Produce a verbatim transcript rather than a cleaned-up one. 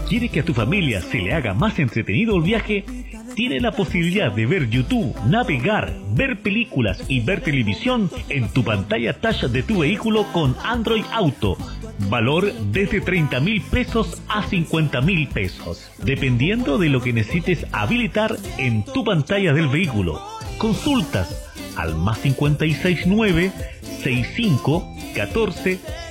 ¿Quiere que a tu familia se le haga más entretenido el viaje? Tiene la posibilidad de ver YouTube, navegar, ver películas y ver televisión en tu pantalla touch de tu vehículo con Android Auto. Valor desde treinta mil pesos a cincuenta mil pesos, dependiendo de lo que necesites habilitar en tu pantalla del vehículo. Consultas al más cincuenta y seis nueve sesenta y cinco catorce